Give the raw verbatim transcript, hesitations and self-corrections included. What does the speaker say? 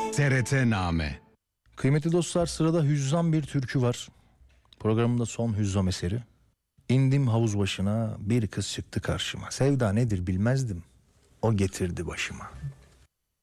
T R T Name. Kıymetli dostlar, sırada hüzzam bir türkü var. Programımda son hüzzam eseri. İndim havuz başına, bir kız çıktı karşıma. Sevda nedir bilmezdim, o getirdi başıma.